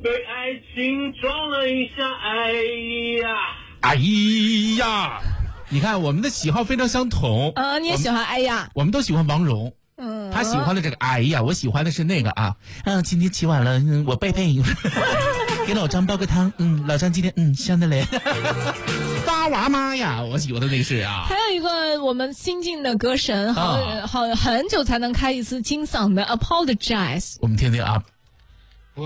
被爱情撞了一下，哎呀！ 哎呀，你看我们的喜好非常相同。 你也喜欢哎呀？ 我们都喜欢王蓉。他喜欢的这个哎呀，我喜欢的是那个啊。今天起晚了，我贝贝给老张煲个汤。老张今天香的嘞。仨娃妈呀，我喜欢的那个是啊。 还有一个我们新晋的歌神，很久才能开一次金嗓的 Apologize。 我们听听啊。